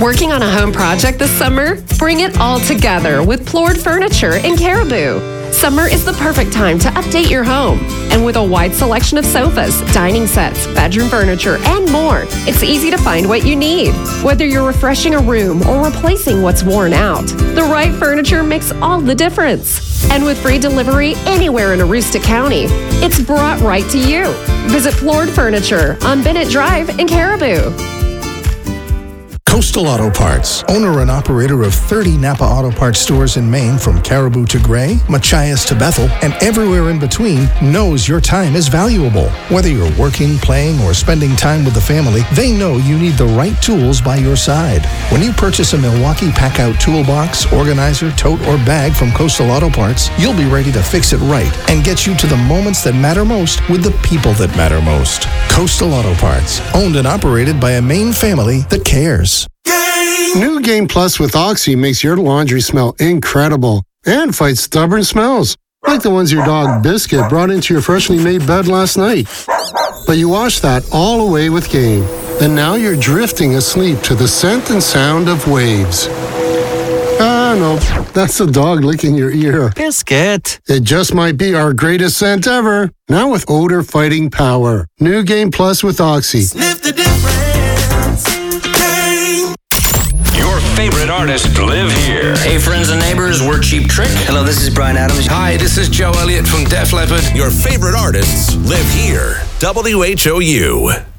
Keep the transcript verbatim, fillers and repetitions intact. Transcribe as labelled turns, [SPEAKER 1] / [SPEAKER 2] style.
[SPEAKER 1] Working on a home project this summer? Bring it all together with Plord Furniture in Caribou. Summer is the perfect time to update your home. And with a wide selection of sofas, dining sets, bedroom furniture, and more, it's easy to find what you need. Whether you're refreshing a room or replacing what's worn out, the right furniture makes all the difference. And with free delivery anywhere in Aroostook County, it's brought right to you. Visit Plord Furniture on Bennett Drive in Caribou.
[SPEAKER 2] Coastal Auto Parts, owner and operator of thirty Napa Auto Parts stores in Maine, from Caribou to Gray, Machias to Bethel, and everywhere in between, knows your time is valuable. Whether you're working, playing, or spending time with the family, they know you need the right tools by your side. When you purchase a Milwaukee Pack-Out toolbox, organizer, tote, or bag from Coastal Auto Parts, you'll be ready to fix it right and get you to the moments that matter most with the people that matter most. Coastal Auto Parts, owned and operated by a Maine family that cares.
[SPEAKER 3] New Game Plus with Oxy makes your laundry smell incredible and fights stubborn smells, like the ones your dog Biscuit brought into your freshly made bed last night. But you washed that all away with Game, and now you're drifting asleep to the scent and sound of waves. Ah, no, that's the dog licking your ear.
[SPEAKER 4] Biscuit.
[SPEAKER 3] It just might be our greatest scent ever, now with odor-fighting power. New Game Plus with Oxy.
[SPEAKER 5] Sniff the difference.
[SPEAKER 6] Favorite artists live here.
[SPEAKER 7] Hey, friends and neighbors, we're Cheap Trick. Hello, this is Bryan Adams.
[SPEAKER 8] Hi, this is Joe Elliott from Def Leppard.
[SPEAKER 9] Your favorite artists live here. W H O U.